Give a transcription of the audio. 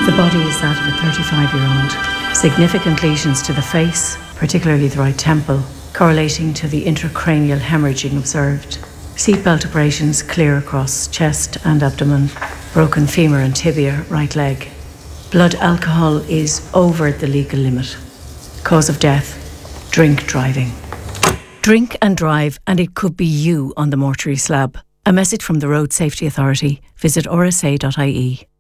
The body is that of a 35-year-old. Significant lesions to the face, particularly the right temple, correlating to the intracranial hemorrhaging observed. Seatbelt abrasions clear across chest and abdomen. Broken femur and tibia, right leg. Blood alcohol is over the legal limit. Cause of death, drink driving. Drink and drive, and it could be you on the mortuary slab. A message from the Road Safety Authority. Visit rsa.ie.